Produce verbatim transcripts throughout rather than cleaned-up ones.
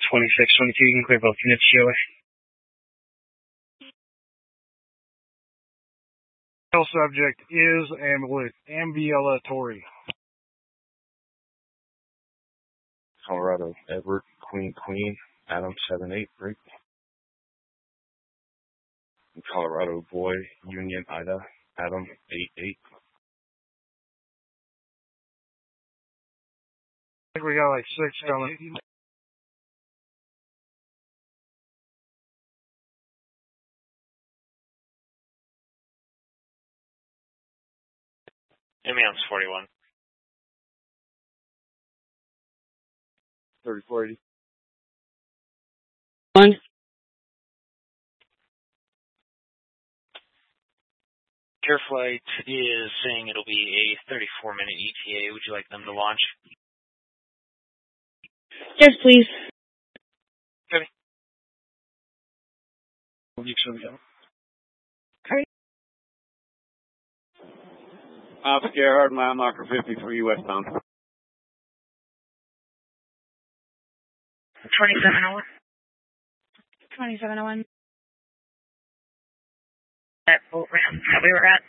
twenty-six twenty-two, you can clear both units, G O A. Subject is ambul- ambulatory. Colorado, Edward, Queen, Queen, Adam, seven eight, break. Colorado, Boy, Union, Ida, Adam, eight eight. I think we got like six coming. Ambulance forty-one. thirty-four eighty. One. Care Flight is saying it'll be a thirty-four minute E T A. Would you like them to launch? Yes, please. Okay. Okay. Oscar Gerhard, mile marker fifty-three westbound. twenty-seven oh one. twenty-seven oh one. That boat ramp that we were at.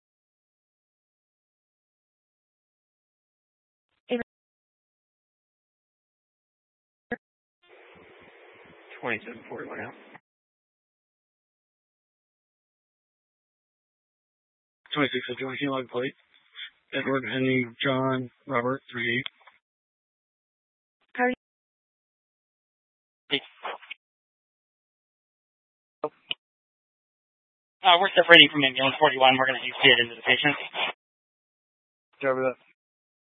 twenty-seven forty-one out. twenty-six fifty-one, log plate. Edward, Henry, John, Robert, three eight. Cody. Uh, we're separating from ambulance forty-one. We're going to get into the patient. Cover that.